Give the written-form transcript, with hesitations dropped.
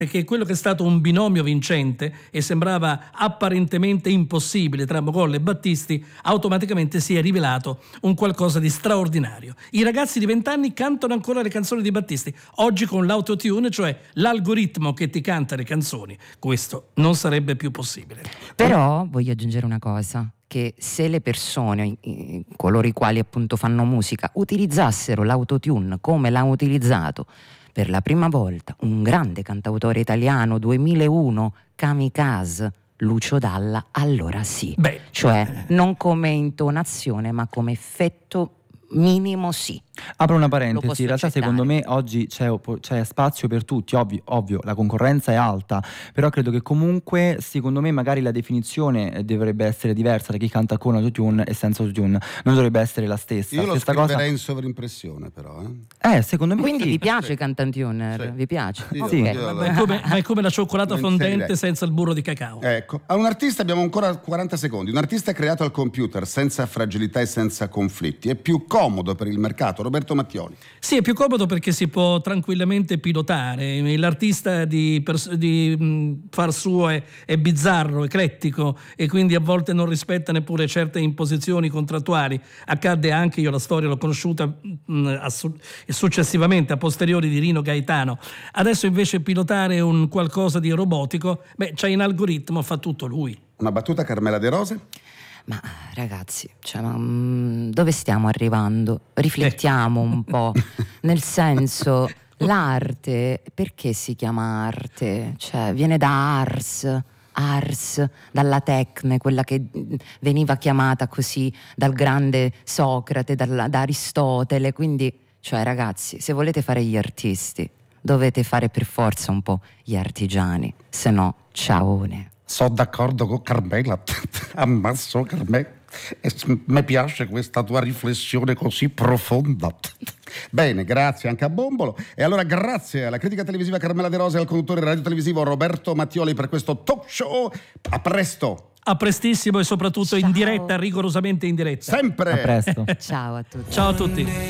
che quello che è stato un binomio vincente e sembrava apparentemente impossibile tra Mogol e Battisti, automaticamente si è rivelato un qualcosa di straordinario. I ragazzi di 20 anni cantano ancora le canzoni di Battisti, oggi con l'autotune, cioè l'algoritmo che ti canta le canzoni. Questo non sarebbe più possibile. Però voglio aggiungere una cosa, che se le persone, coloro i quali appunto fanno musica, utilizzassero l'autotune come l'ha utilizzato per la prima volta un grande cantautore italiano 2001, Kamikaze, Lucio Dalla, allora sì. Cioè non come intonazione ma come effetto minimo sì. Apro una parentesi, in realtà secondo me oggi c'è spazio per tutti, ovvio la concorrenza è alta, però credo che comunque secondo me magari la definizione dovrebbe essere diversa da chi canta con autotune e senza autotune, non dovrebbe essere la stessa. Io lo Stessa scriverei cosa in sovrimpressione però. Secondo me quindi sì. vi piace Cantantune? Sì. Vi piace? Sì. È come la cioccolata fondente senza il burro di cacao. Ecco, a un artista abbiamo ancora 40 secondi. Un artista creato al computer senza fragilità e senza conflitti è più comodo per il mercato. Roberto Mattioli. Sì, è più comodo perché si può tranquillamente pilotare. L'artista di far suo è bizzarro, eclettico e quindi a volte non rispetta neppure certe imposizioni contrattuali. Accadde anche, io la storia l'ho conosciuta successivamente, a posteriori, di Rino Gaetano. Adesso invece pilotare un qualcosa di robotico, c'è in algoritmo, fa tutto lui. Una battuta, Carmela De Rose? Ma ragazzi, dove stiamo arrivando? Riflettiamo un po', nel senso, l'arte, perché si chiama arte? Cioè, viene da ars, dalla tecne, quella che veniva chiamata così dal grande Socrate, da Aristotele, quindi, cioè ragazzi, se volete fare gli artisti, dovete fare per forza un po' gli artigiani, se no, ciaone. Sono d'accordo con Carmela, ammasso Carmela, e mi piace questa tua riflessione così profonda. Bene, grazie anche a Bombolo. E allora grazie alla critica televisiva Carmela De Rose e al conduttore radiotelevisivo Roberto Mattioli per questo talk show. A presto! A prestissimo e soprattutto in diretta, rigorosamente in diretta. Sempre! A presto. Ciao a tutti. Ciao a tutti.